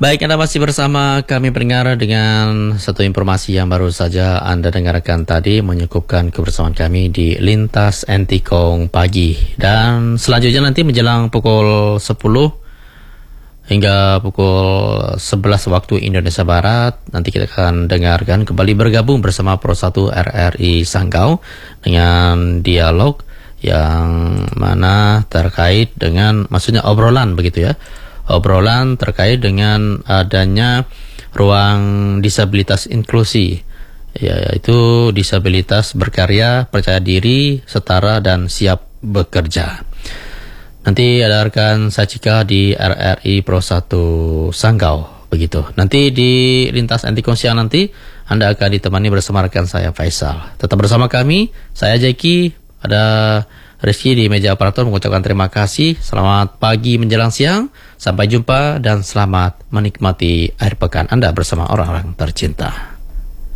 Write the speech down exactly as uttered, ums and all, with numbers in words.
Baik, Anda masih bersama kami pendengar dengan satu informasi yang baru saja Anda dengarkan tadi menyukupkan kebersamaan kami di Lintas Antikong pagi. Dan selanjutnya nanti menjelang pukul sepuluh hingga pukul sebelas waktu Indonesia Barat, nanti kita akan dengarkan kembali bergabung bersama Pro satu R R I Sanggau dengan dialog yang mana terkait dengan, maksudnya obrolan begitu ya, obrolan terkait dengan adanya ruang disabilitas inklusi, yaitu disabilitas berkarya, percaya diri, setara, dan siap bekerja. Nanti ada rekan Sacika di R R I Pro satu Sanggau begitu. Nanti di Lintas Antikong siang nanti Anda akan ditemani bersama rekan saya Faisal. Tetap bersama kami, saya Jeki, ada Rizky di meja aparatur mengucapkan terima kasih. Selamat pagi menjelang siang, sampai jumpa dan selamat menikmati akhir pekan Anda bersama orang-orang tercinta.